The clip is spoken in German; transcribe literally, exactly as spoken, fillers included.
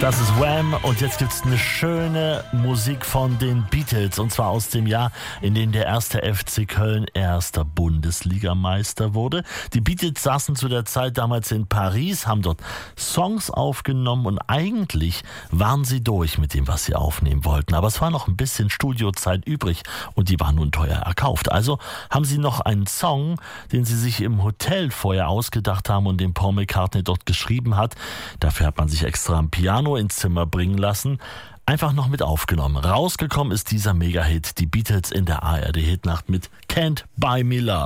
Das ist Wham! Und jetzt gibt's eine schöne Musik von den Beatles. Und zwar aus dem Jahr, in dem der erste F C Köln erster Bundesligameister wurde. Die Beatles saßen zu der Zeit damals in Paris, haben dort Songs aufgenommen und eigentlich waren sie durch mit dem, was sie aufnehmen wollten. Aber es war noch ein bisschen Studiozeit übrig und die war nun teuer erkauft. Also haben sie noch einen Song, den sie sich im Hotel vorher ausgedacht haben und den Paul McCartney dort geschrieben hat. Dafür hat man sich extra ein Piano ins Zimmer bringen lassen, einfach noch mit aufgenommen. Rausgekommen ist dieser Mega-Hit, die Beatles in der A R D-Hitnacht mit Can't Buy Me Love.